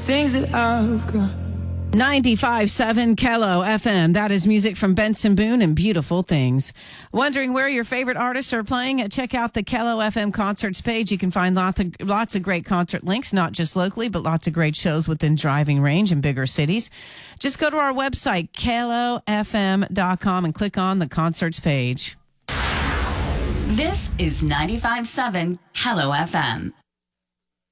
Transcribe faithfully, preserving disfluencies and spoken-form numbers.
things that I've got. ninety-five point seven Kello F M. That is music from Benson Boone and Beautiful Things. Wondering where your favorite artists are playing? Check out the Kello F M concerts page. You can find lots of, lots of great concert links, not just locally, but lots of great shows within driving range in bigger cities. Just go to our website, kello f m dot com, and click on the concerts page. This is ninety-five point seven Kello F M.